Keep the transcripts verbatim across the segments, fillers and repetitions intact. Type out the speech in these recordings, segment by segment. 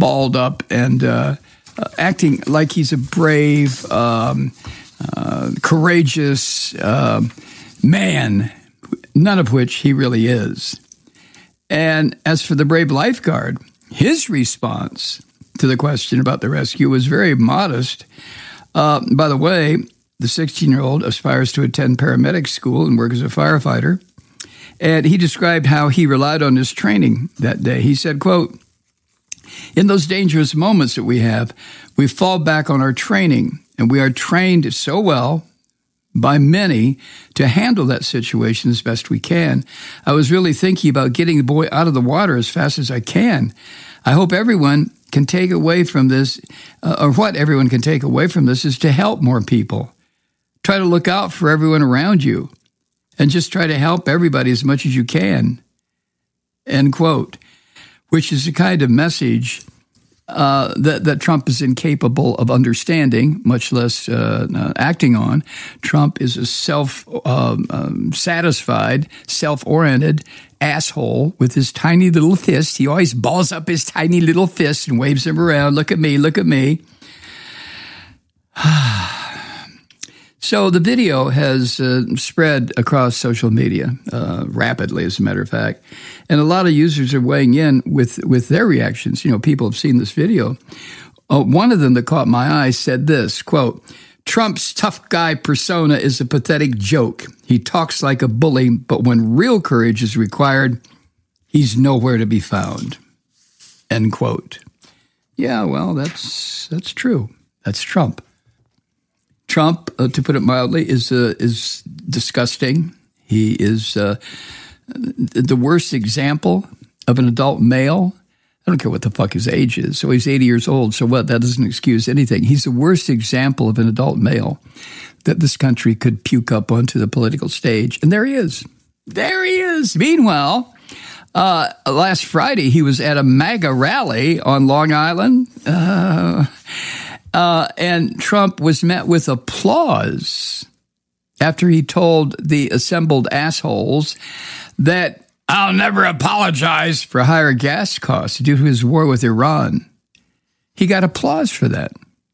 balled up and uh, uh, acting like he's a brave, um, uh, courageous uh, man, none of which he really is. And as for the brave lifeguard, his response to the question about the rescue was very modest. Uh, by the way, the sixteen-year-old aspires to attend paramedic school and work as a firefighter. And he described how he relied on his training that day. He said, quote, "In those dangerous moments that we have, we fall back on our training, and we are trained so well by many to handle that situation as best we can. I was really thinking about getting the boy out of the water as fast as I can. I hope everyone can take away from this, uh, or what everyone can take away from this is to help more people. Try to look out for everyone around you and just try to help everybody as much as you can," end quote, which is the kind of message uh, that, that Trump is incapable of understanding, much less uh, uh, acting on. Trump is a self-satisfied, um, um, self-oriented asshole with his tiny little fist. He always balls up his tiny little fist and waves them around. Look at me, look at me. So the video has uh, spread across social media uh, rapidly, as a matter of fact, and a lot of users are weighing in with, with their reactions. You know, people have seen this video. Uh, one of them that caught my eye said this, quote, "Trump's tough guy persona is a pathetic joke. He talks like a bully, but when real courage is required, he's nowhere to be found," end quote. Yeah, well, that's that's true. That's Trump. Trump, uh, to put it mildly, is uh, is disgusting. He is uh, the worst example of an adult male. I don't care what the fuck his age is. So he's eighty years old. So what? That doesn't excuse anything. He's the worst example of an adult male that this country could puke up onto the political stage. And there he is. There he is. Meanwhile, uh, last Friday, he was at a MAGA rally on Long Island. Uh, uh, and Trump was met with applause after he told the assembled assholes that I'll never apologize for higher gas costs due to his war with Iran. He got applause for that.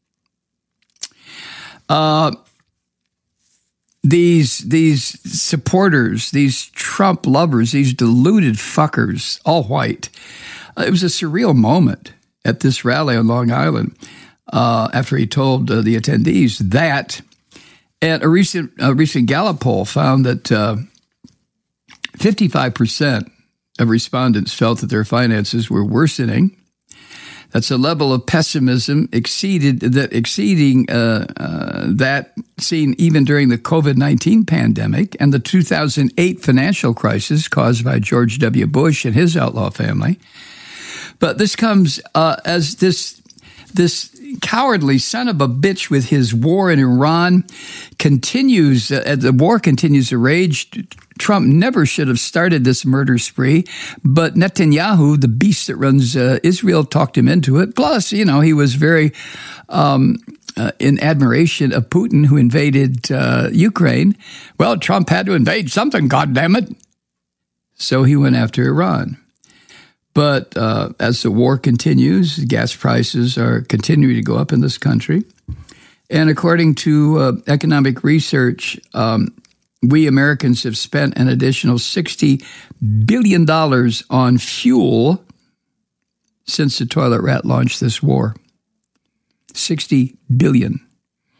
Uh, these these supporters, these Trump lovers, these deluded fuckers, all white. Uh, it was a surreal moment at this rally on Long Island uh, after he told uh, the attendees that. And a recent a recent Gallup poll found that uh, fifty-five percent of respondents felt that their finances were worsening. That's a level of pessimism exceeded that exceeding uh, uh, that seen even during the COVID nineteen pandemic and the two thousand eight financial crisis caused by George W. Bush and his outlaw family. But this comes uh, as this this cowardly son of a bitch with his war in Iran continues, uh, the war continues to rage. Trump never should have started this murder spree, but Netanyahu, the beast that runs uh, Israel, talked him into it. Plus, you know, he was very um, uh, in admiration of Putin, who invaded uh, Ukraine. Well, Trump had to invade something, goddammit. So he went after Iran. But uh, as the war continues, gas prices are continuing to go up in this country. And according to uh, economic research, um, we Americans have spent an additional sixty billion dollars on fuel since the toilet rat launched this war. sixty billion dollars.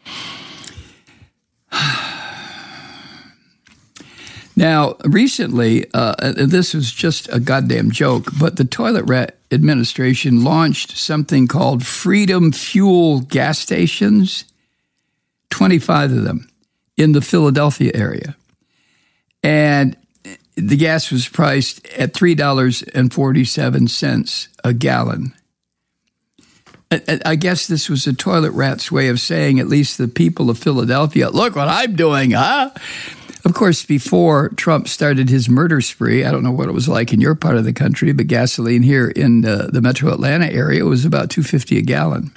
Now, recently, uh, and this was just a goddamn joke, but the toilet rat administration launched something called Freedom Fuel gas stations, twenty-five of them in the Philadelphia area. And the gas was priced at three dollars and forty-seven cents a gallon. I, I guess this was the toilet rat's way of saying, at least the people of Philadelphia, look what I'm doing, huh? Of course, before Trump started his murder spree, I don't know what it was like in your part of the country, but gasoline here in uh, the metro Atlanta area was about two dollars and fifty cents a gallon.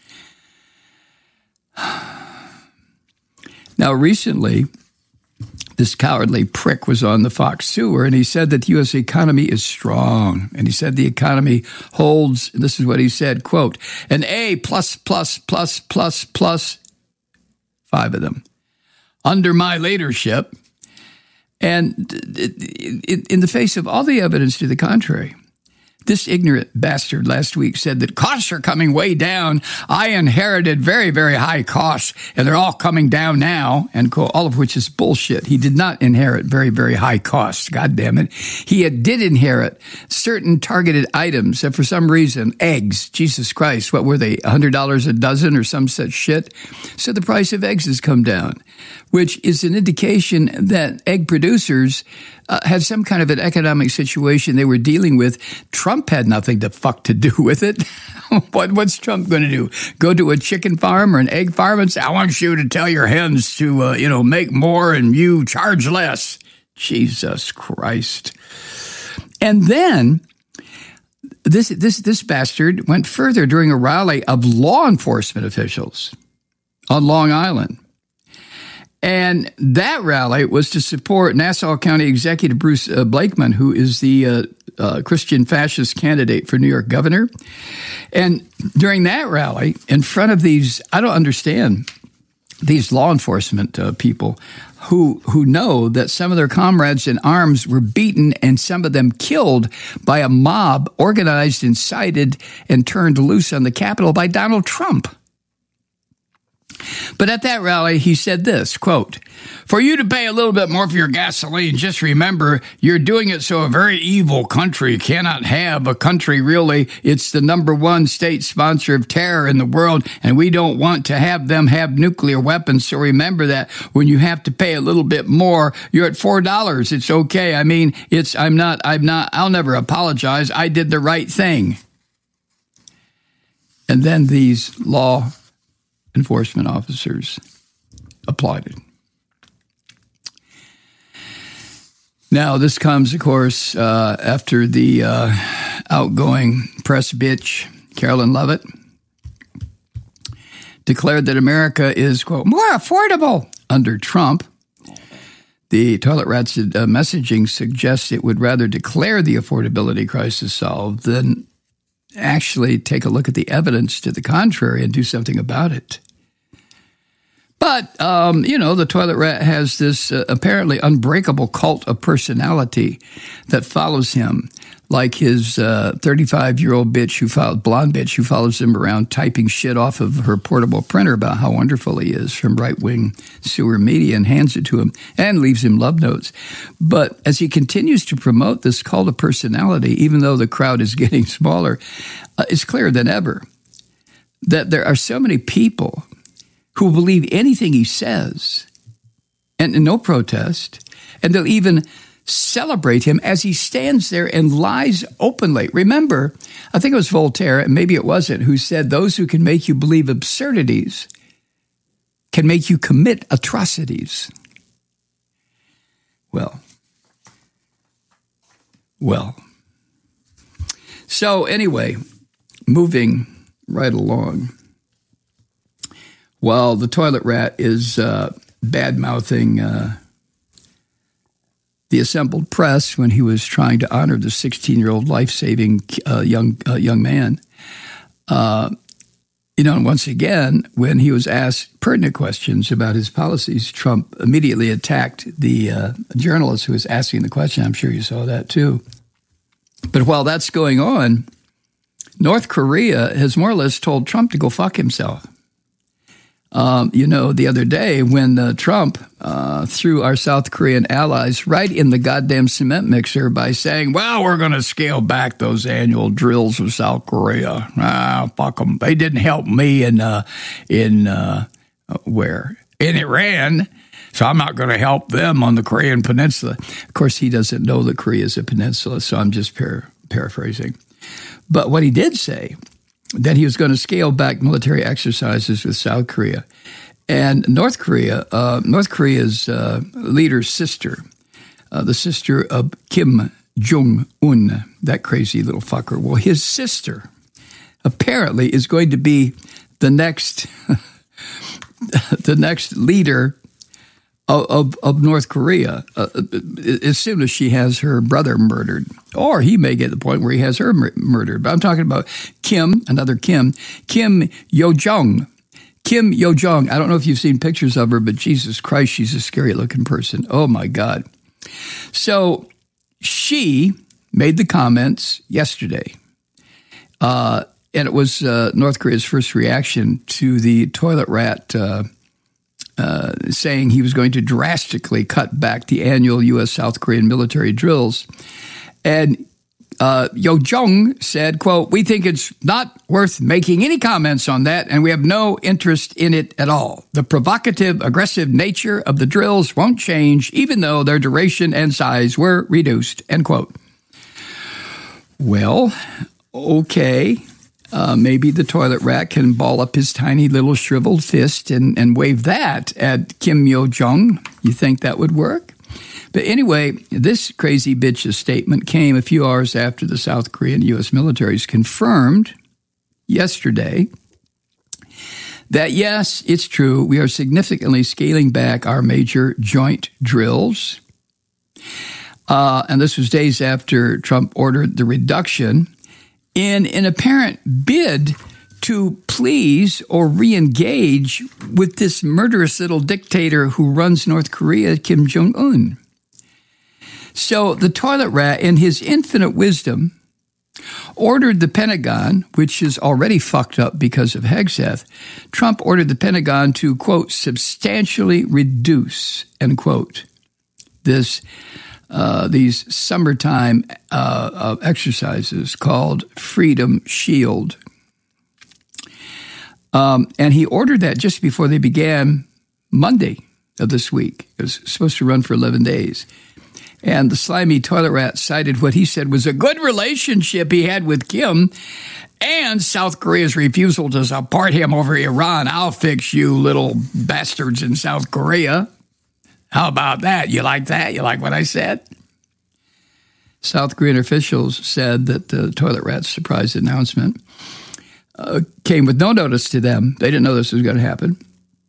Now, recently, this cowardly prick was on the Fox Sewer, and he said that the U S economy is strong. And he said the economy holds, this is what he said, quote, an A plus, plus, plus, plus, plus, five of them, under my leadership. And in the face of all the evidence to the contrary, this ignorant bastard last week said that costs are coming way down. I inherited very, very high costs, and they're all coming down now, and all of which is bullshit. He did not inherit very, very high costs. God damn it. He did inherit certain targeted items that for some reason, eggs, Jesus Christ, what were they, one hundred dollars a dozen or some such shit? So the price of eggs has come down, which is an indication that egg producers uh, had some kind of an economic situation they were dealing with. Trump had nothing to fuck to do with it. what, what's Trump going to do? Go to a chicken farm or an egg farm and say, I want you to tell your hens to, uh, you know, make more and you charge less. Jesus Christ. And then this, this, this bastard went further during a rally of law enforcement officials on Long Island. And that rally was to support Nassau County Executive Bruce uh, Blakeman, who is the uh, uh, Christian fascist candidate for New York governor. And during that rally, in front of these, I don't understand, these law enforcement uh, people who who know that some of their comrades in arms were beaten and some of them killed by a mob organized, incited, and turned loose on the Capitol by Donald Trump. But at that rally, he said this, quote, for you to pay a little bit more for your gasoline, just remember you're doing it so a very evil country cannot have a country, really. It's the number one state sponsor of terror in the world, and we don't want to have them have nuclear weapons. So remember that when you have to pay a little bit more, you're at four dollars. It's okay. I mean, it's, I'm not, I'm not, I'll never apologize. I did the right thing. And then these law enforcement officers applauded. Now, this comes, of course, uh, after the uh, outgoing press bitch, Carolyn Levitt, declared that America is, quote, more affordable under Trump. The Toilet Rat's uh, messaging suggests it would rather declare the affordability crisis solved than actually take a look at the evidence to the contrary and do something about it. But, um, you know, the Toilet Rat has this uh, apparently unbreakable cult of personality that follows him, like his uh, thirty-five-year-old bitch who followed, blonde bitch who follows him around typing shit off of her portable printer about how wonderful he is from right-wing sewer media and hands it to him and leaves him love notes. But as he continues to promote this cult of personality, even though the crowd is getting smaller, uh, it's clearer than ever that there are so many people who believe anything he says, and, and no protest, and they'll even celebrate him as he stands there and lies openly. Remember, I think it was Voltaire, and maybe it wasn't, who said those who can make you believe absurdities can make you commit atrocities. Well, well. So anyway, moving right along. While the Toilet Rat is uh, bad-mouthing uh, the assembled press when he was trying to honor the sixteen-year-old life-saving uh, young uh, young man, uh, you know, and once again, when he was asked pertinent questions about his policies, Trump immediately attacked the uh, journalist who was asking the question. I'm sure you saw that too. But while that's going on, North Korea has more or less told Trump to go fuck himself. Um, you know, the other day when uh, Trump uh, threw our South Korean allies right in the goddamn cement mixer by saying, well, we're going to scale back those annual drills with South Korea. Ah, fuck them. They didn't help me in, uh, in uh, where? In Iran. So I'm not going to help them on the Korean Peninsula. Of course, he doesn't know that Korea is a peninsula, so I'm just par- paraphrasing. But what he did say, that he was going to scale back military exercises with South Korea. And North Korea, uh, North Korea's uh, leader's sister, uh, the sister of Kim Jong-un, that crazy little fucker. Well, his sister apparently is going to be the next, the next leader of, of North Korea uh, as soon as she has her brother murdered. Or he may get to the point where he has her mur- murdered. But I'm talking about Kim, another Kim, Kim Yo-jong. Kim Yo-jong. I don't know if you've seen pictures of her, but Jesus Christ, she's a scary-looking person. Oh, my God. So she made the comments yesterday. Uh, and it was uh, North Korea's first reaction to the toilet rat uh, uh, saying he was going to drastically cut back the annual U S South Korean military drills. And uh, Yo-jong said, quote, "We think it's not worth making any comments on that, and we have no interest in it at all. The provocative, aggressive nature of the drills won't change, even though their duration and size were reduced," end quote. Well, okay. Uh, maybe the toilet rat can ball up his tiny little shriveled fist and, and wave that at Kim Yo-jong. You think that would work? But anyway, this crazy bitch's statement came a few hours after the South Korean U S militaries confirmed yesterday that, yes, it's true, we are significantly scaling back our major joint drills. Uh, and this was days after Trump ordered the reduction in an apparent bid to please or re-engage with this murderous little dictator who runs North Korea, Kim Jong-un. So the toilet rat, in his infinite wisdom, ordered the Pentagon, which is already fucked up because of Hegseth, Trump ordered the Pentagon to, quote, substantially reduce, end quote, this Uh, these summertime uh, uh, exercises called Freedom Shield. Um, and he ordered that just before they began Monday of this week. It was supposed to run for eleven days. And the slimy toilet rat cited what he said was a good relationship he had with Kim and South Korea's refusal to support him over Iran. I'll fix you little bastards in South Korea. How about that? You like that? You like what I said? South Korean officials said that the toilet rat's surprise announcement uh, came with no notice to them. They didn't know this was going to happen.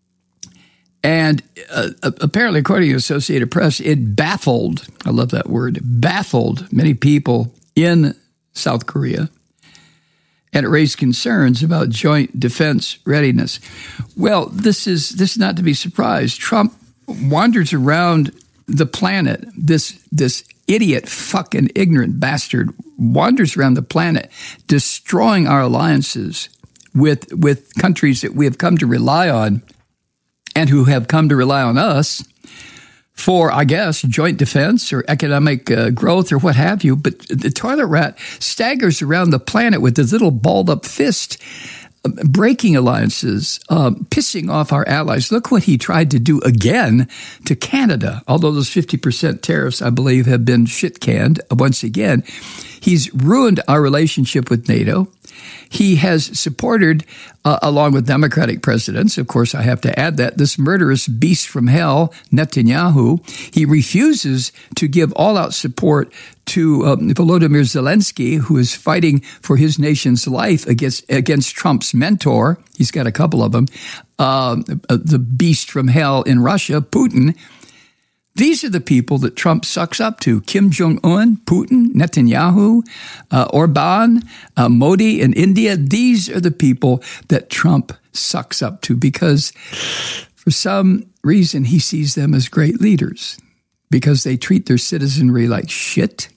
And uh, apparently, according to Associated Press, it baffled, I love that word, baffled many people in South Korea. And it raised concerns about joint defense readiness. Well, this is this is not to be surprised. Trump wanders around the planet, this this idiot, fucking ignorant bastard wanders around the planet, destroying our alliances with with countries that we have come to rely on and who have come to rely on us for, I guess, joint defense or economic uh, growth or what have you. But the toilet rat staggers around the planet with his little balled up fist, breaking alliances, um, pissing off our allies. Look what he tried to do again to Canada. Although those fifty percent tariffs, I believe, have been shit-canned once again. He's ruined our relationship with NATO. He has supported, uh, along with Democratic presidents, of course I have to add that, this murderous beast from hell, Netanyahu. He refuses to give all-out support to um, Volodymyr Zelensky, who is fighting for his nation's life against against Trump's mentor. He's got a couple of them. Uh, the beast from hell in Russia, Putin. These are the people that Trump sucks up to. Kim Jong-un, Putin, Netanyahu, uh, Orban, uh, Modi in India. These are the people that Trump sucks up to because for some reason he sees them as great leaders because they treat their citizenry like shit.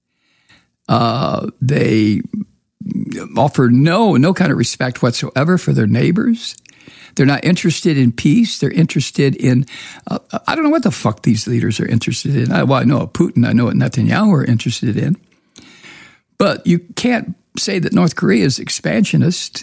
Uh, they offer no, no kind of respect whatsoever for their neighbors. They're not interested in peace. They're interested in, uh, I don't know what the fuck these leaders are interested in. I, well, I know what Putin, I know what Netanyahu are interested in. But you can't say that North Korea is expansionist.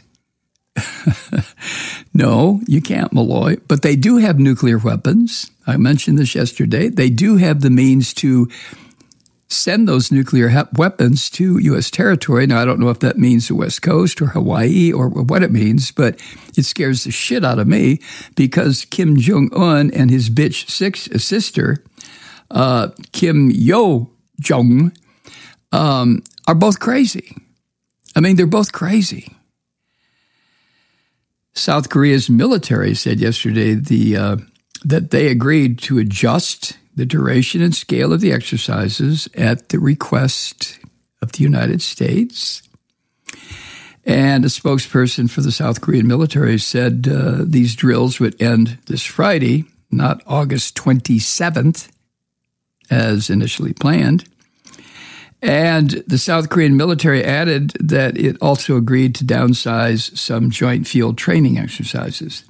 No, you can't, Malloy. But they do have nuclear weapons. I mentioned this yesterday. They do have the means to send those nuclear he- weapons to U S territory. Now, I don't know if that means the West Coast or Hawaii or what it means, but it scares the shit out of me because Kim Jong-un and his bitch six sister, uh, Kim Yo-jong, um, are both crazy. I mean, they're both crazy. South Korea's military said yesterday the uh, that they agreed to adjust the duration and scale of the exercises at the request of the United States. And a spokesperson for the South Korean military said uh, these drills would end this Friday, not August twenty-seventh, as initially planned. And the South Korean military added that it also agreed to downsize some joint field training exercises.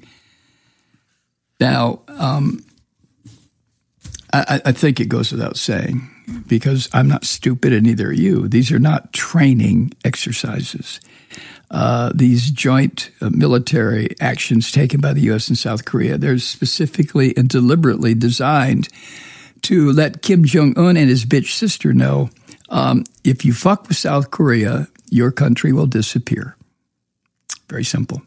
Now, um, I, I think it goes without saying, because I'm not stupid and neither are you. These are not training exercises. Uh, these joint uh, military actions taken by the U S and South Korea, they're specifically and deliberately designed to let Kim Jong-un and his bitch sister know, um, if you fuck with South Korea, your country will disappear. Very simple.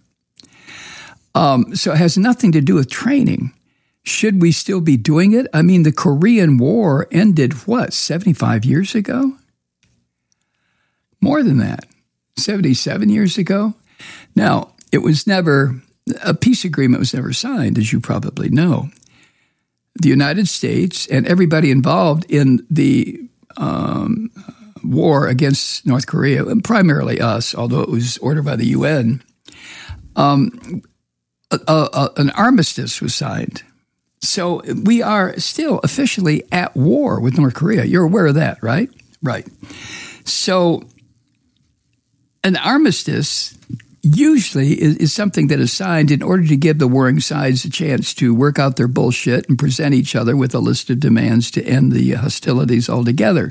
Um, so it has nothing to do with training. Should we still be doing it? I mean, the Korean War ended, what, seventy-five years ago? More than that, seventy-seven years ago? Now, it was never, a peace agreement was never signed, as you probably know. The United States and everybody involved in the um, war against North Korea, and primarily us, although it was ordered by the U N, um, a, a, an armistice was signed. So we are still officially at war with North Korea. You're aware of that, right? Right. So an armistice usually is, is something that is signed in order to give the warring sides a chance to work out their bullshit and present each other with a list of demands to end the hostilities altogether.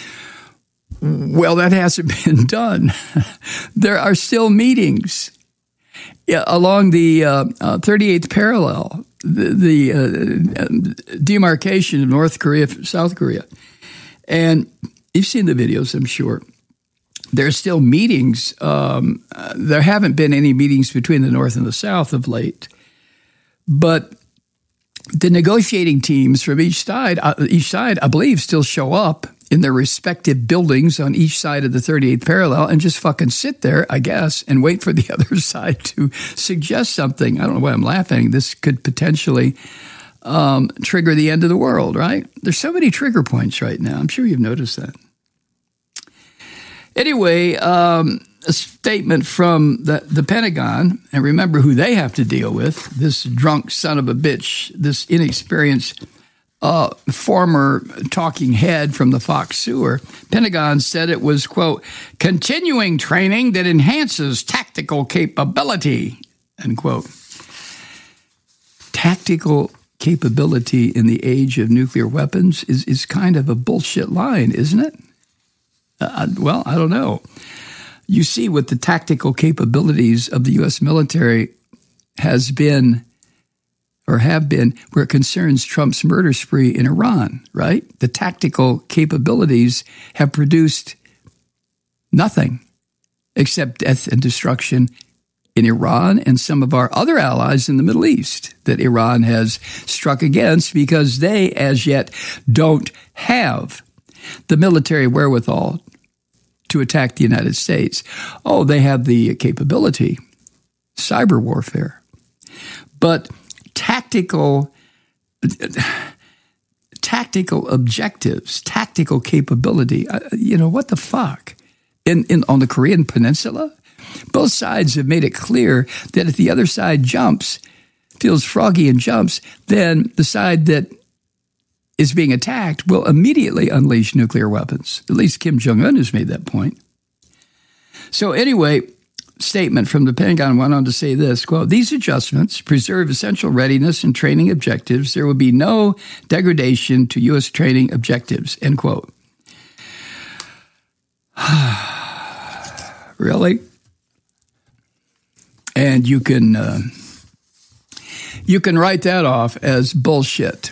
Well, that hasn't been done. There are still meetings along the uh, uh, thirty-eighth parallel, the, the uh, demarcation of North Korea from South Korea. And you've seen the videos, I'm sure. There are still meetings. Um, uh, there haven't been any meetings between the North and the South of late. But the negotiating teams from each side, uh, each side, I believe, still show up in their respective buildings on each side of the thirty-eighth parallel and just fucking sit there, I guess, and wait for the other side to suggest something. I don't know why I'm laughing. This could potentially um, trigger the end of the world, right? There's so many trigger points right now. I'm sure you've noticed that. Anyway, um, a statement from the, the Pentagon, and remember who they have to deal with, this drunk son of a bitch, this inexperienced Uh, former talking head from the Fox sewer. Pentagon said it was, quote, continuing training that enhances tactical capability, end quote. Tactical capability in the age of nuclear weapons is, is kind of a bullshit line, isn't it? Uh, well, I don't know. You see what the tactical capabilities of the U S military has been or have been where it concerns Trump's murder spree in Iran, right? The tactical capabilities have produced nothing except death and destruction in Iran and some of our other allies in the Middle East that Iran has struck against because they, as yet, don't have the military wherewithal to attack the United States. Oh, they have the capability, cyber warfare. But tactical tactical objectives, tactical capability. Uh, you know, what the fuck? In, in on the Korean Peninsula, both sides have made it clear that if the other side jumps, feels froggy and jumps, then the side that is being attacked will immediately unleash nuclear weapons. At least Kim Jong-un has made that point. So anyway, statement from the Pentagon went on to say this, quote, these adjustments preserve essential readiness and training objectives. There will be no degradation to U S training objectives, end quote. Really? And you can uh, you can write that off as bullshit.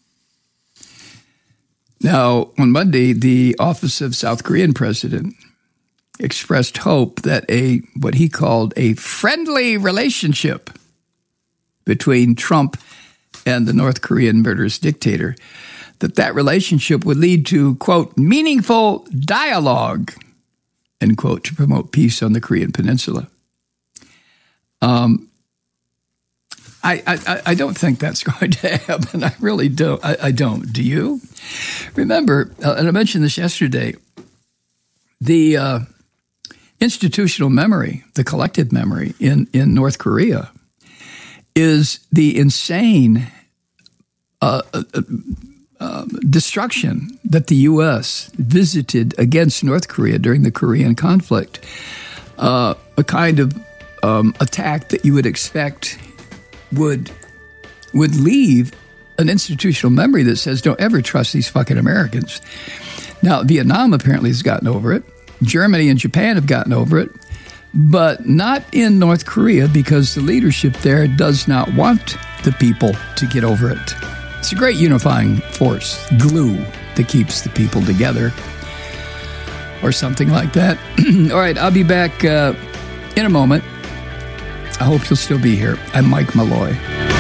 Now, on Monday, the Office of South Korean President expressed hope that a what he called a friendly relationship between Trump and the North Korean murderous dictator, that that relationship would lead to, quote, meaningful dialogue, end quote, to promote peace on the Korean Peninsula. Um, I, I, I don't think that's going to happen. I really don't. I, I don't. Do you? Remember, uh, and I mentioned this yesterday, the uh, institutional memory, the collective memory in, in North Korea is the insane uh, uh, uh, destruction that the U S visited against North Korea during the Korean conflict. Uh, a kind of um, attack that you would expect would would leave an institutional memory that says, don't ever trust these fucking Americans. Now, Vietnam apparently has gotten over it. Germany and Japan have gotten over it, but not in North Korea because the leadership there does not want the people to get over it. It's a great unifying force, glue that keeps the people together, or something like that. All right, I'll be back uh, in a moment. I hope you'll still be here. I'm Mike Malloy.